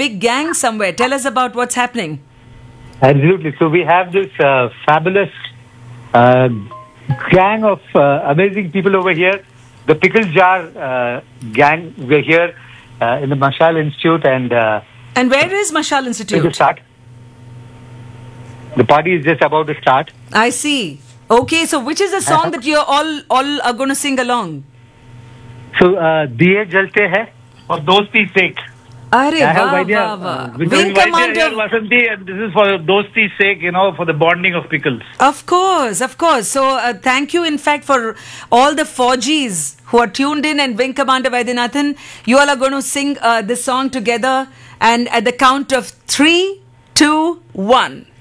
big gang somewhere. Tell us about what's happening. Absolutely. So we have this fabulous gang of amazing people over here. The Pickle Jar gang. We're here in the Mashal Institute, and where is Mashal to Institute? start. The party is just about to start. I see. Okay, so which is the song that you're all are going to sing along? So Diye Jalte Hai for Dosti sake. Are I have wow, idea. wow, wow. Wing Wing Commander Commander. Vasanti, and this is for Dosti's sake, for the bonding of pickles. Of course. So thank you, in fact, for all the 4Gs who are tuned in, and Wing Commander Vaidyanathan. You all are going to sing this song together, and at the count of 3, 2, 1.